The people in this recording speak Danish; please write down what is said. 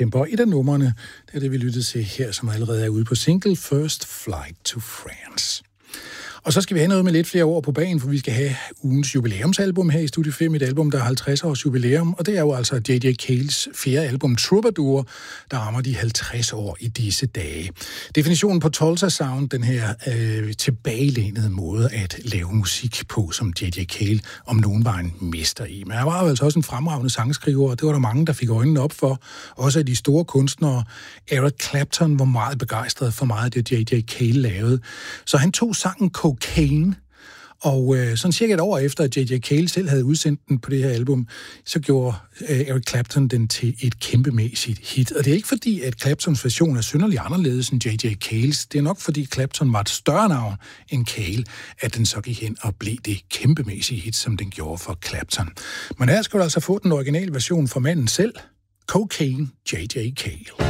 tempo. Og et af numrene, det er det, vi lyttede til her, som allerede er ude på single First Flight to France. Og så skal vi have noget med lidt flere år på banen, for vi skal have ugens jubilæumsalbum her i Studie 5, et album, der har 50 års jubilæum, og det er jo altså J.J. Cales fjerde album, Troubadour, der rammer de 50 år i disse dage. Definitionen på Tulsa Sound, den her tilbagelænede måde at lave musik på, som J.J. Cale om nogen var en mester i. Men han var altså også en fremragende sangskriver, og det var der mange, der fik øjnene op for. Også af de store kunstnere. Eric Clapton var meget begejstret for meget af det, J.J. Cale lavede. Så han tog sangen Cocaine, og sådan cirka et år efter, at J.J. Cale selv havde udsendt den på det her album, så gjorde Eric Clapton den til et kæmpemæssigt hit. Og det er ikke fordi, at Claptons version er synderlig anderledes end J.J. Cales. Det er nok fordi Clapton var et større navn end Cale, at den så gik hen og blev det kæmpemæssige hit, som den gjorde for Clapton. Men her skal du altså få den originale version fra manden selv, Cocaine, J.J. Cale.